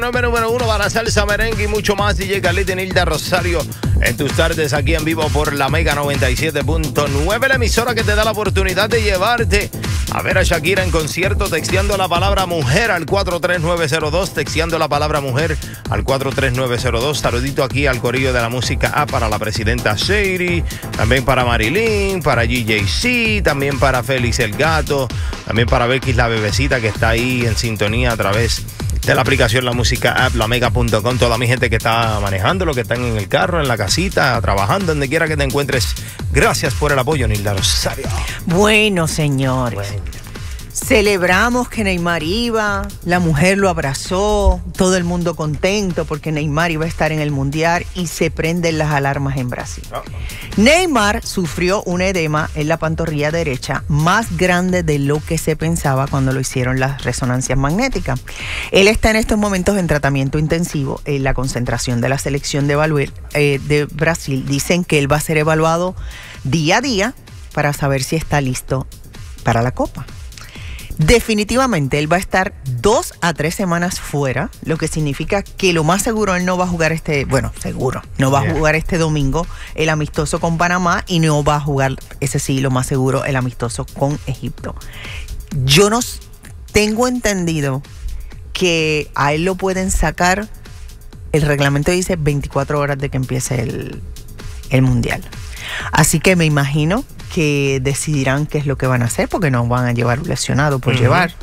Número uno para salsa, merengue y mucho más. DJ Carlito y Nilda Rosario en tus tardes aquí en vivo por la Mega 97.9, la emisora que te da la oportunidad de llevarte a ver a Shakira en concierto, texteando la palabra mujer al 43902, texteando la palabra mujer al 43902. Saludito aquí al corillo de la música para la presidenta Shady, también para Marilyn, para GJC, también para Félix el Gato, también para Belkis la bebecita que está ahí en sintonía a través de la aplicación La Música App, lamega.com. Toda mi gente que está manejando, los que están en el carro, en la casita, trabajando, donde quiera que te encuentres. Gracias por el apoyo, Nilda Rosario. Bueno, señores. Celebramos que Neymar iba, la mujer lo abrazó, todo el mundo contento porque Neymar iba a estar en el Mundial y se prenden las alarmas en Brasil. Neymar sufrió un edema en la pantorrilla derecha más grande de lo que se pensaba cuando lo hicieron las resonancias magnéticas. Él está en estos momentos en tratamiento intensivo en la concentración de la selección de Brasil. Dicen que él va a ser evaluado día a día para saber si está listo para la Copa. Definitivamente él va a estar 2 a 3 semanas fuera, lo que significa que lo más seguro él no va a jugar no va a jugar este domingo el amistoso con Panamá y no va a jugar, ese sí, lo más seguro, el amistoso con Egipto. Yo no tengo entendido que a él lo pueden sacar, el reglamento dice 24 horas de que empiece el Mundial. Así que me imagino que decidirán qué es lo que van a hacer, porque no van a llevar un lesionado por llevar.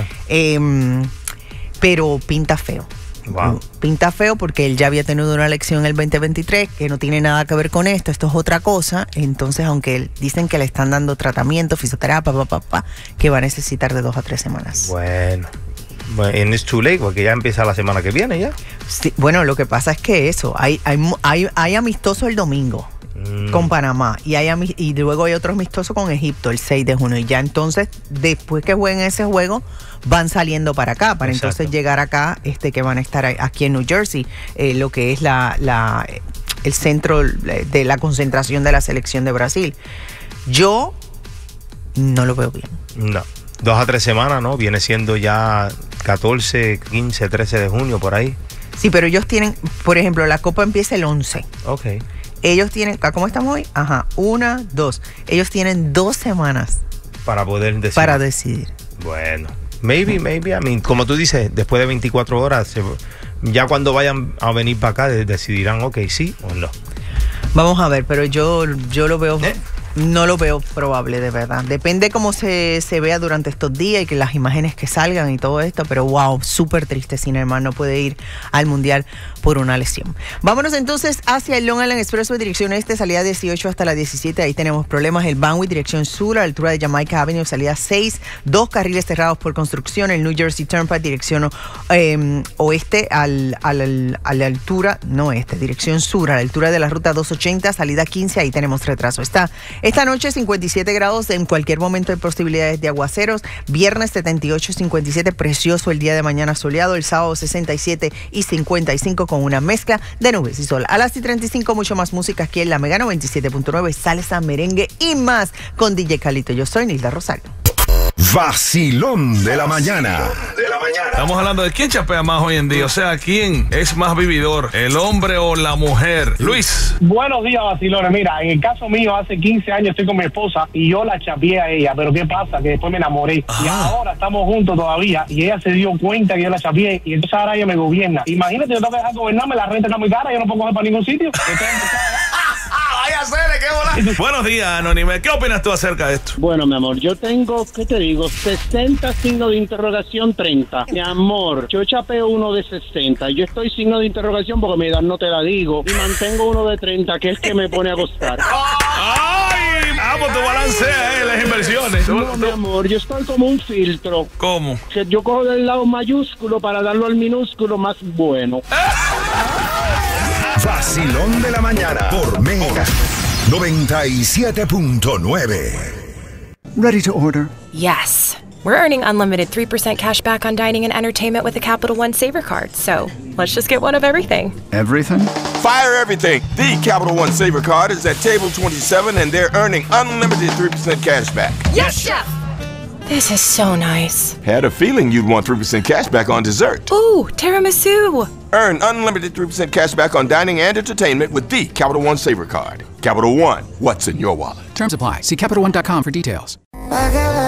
Pero pinta feo. Wow. Pinta feo porque él ya había tenido una lesión en el 2023 que no tiene nada que ver con esto es otra cosa. Entonces, aunque dicen que le están dando tratamiento, fisioterapia, que va a necesitar de 2 a 3 semanas. Bueno, and it's too late, porque ya empieza la semana que viene ya. Sí, bueno, lo que pasa es que hay amistoso el domingo con Panamá y luego hay otro amistoso con Egipto el 6 de junio y ya entonces después que jueguen ese juego van saliendo para acá para Exacto. Entonces llegar acá que van a estar aquí en New Jersey, lo que es el centro de la concentración de la selección de Brasil. Yo no lo veo bien. No, 2 a 3 semanas, ¿no? Viene siendo ya 14, 15, 13 de junio por ahí. Sí, pero ellos tienen, por ejemplo, la Copa empieza el 11. Ok. Ellos tienen, ¿cómo estamos hoy? 1, 2. Ellos tienen 2 semanas Para poder decidir. para decidir. Bueno, maybe, I mean, como tú dices, después de 24 horas, ya cuando vayan a venir para acá, decidirán, ok, sí o no. Vamos a ver, pero yo lo veo, no lo veo probable, de verdad. Depende cómo se vea durante estos días y que las imágenes que salgan y todo esto, pero wow, súper triste si Neymar no puede ir al Mundial por una lesión. Vámonos entonces hacia el Long Island Expressway, dirección este, salida 18 hasta la 17. Ahí tenemos problemas. El Banway, dirección sur, a la altura de Jamaica Avenue, salida 6. 2 carriles cerrados por construcción. El New Jersey Turnpike, dirección oeste, a la altura, no este, dirección sur, a la altura de la ruta 280, salida 15. Ahí tenemos retraso. Esta noche 57 grados, en cualquier momento hay posibilidades de aguaceros. Viernes 78, 57, precioso el día de mañana soleado. El sábado 67 y 55 con una mezcla de nubes y sol. A las 35 mucho más música aquí en la Mega 97.9, salsa, merengue y más con DJ Carlito. Yo soy Nilda Rosario. Vacilón de la mañana. Estamos hablando de quién chapea más hoy en día. O sea, quién es más vividor, el hombre o la mujer. Luis. Buenos días, vacilones. Mira, en el caso mío, hace 15 años estoy con mi esposa y yo la chapeé a ella. Pero ¿qué pasa? Que después me enamoré. Y ahora estamos juntos todavía y ella se dio cuenta que yo la chapeé y entonces ahora ella me gobierna. Imagínate, yo tengo que dejar gobernarme, la renta está muy cara, yo no puedo coger para ningún sitio. Vaya a ser, qué bola. Buenos días, Anónime. ¿Qué opinas tú acerca de esto? Bueno, mi amor, yo tengo, ¿qué te digo? 60 signos de interrogación, 30. Mi amor, yo chapeo uno de 60. Yo estoy signo de interrogación porque mi edad no te la digo. Y mantengo uno de 30, que es que me pone a gozar. ¡Ay! Pues tú balanceas las inversiones. No, mi amor, yo estoy como un filtro. ¿Cómo? Que yo cojo del lado mayúsculo para darlo al minúsculo más bueno. Vacilón de la mañana por Mega 97.9. Ready to order? Yes. We're earning unlimited 3% cash back on dining and entertainment with a Capital One Saver card. So let's just get one of everything. Everything? Fire everything. The Capital One Saver card is at table 27 and they're earning unlimited 3% cash back. Yes, Chef! This is so nice. Had a feeling you'd want 3% cash back on dessert. Ooh, tiramisu. Earn unlimited 3% cash back on dining and entertainment with the Capital One Savor Card. Capital One, what's in your wallet? Terms apply. See CapitalOne.com for details.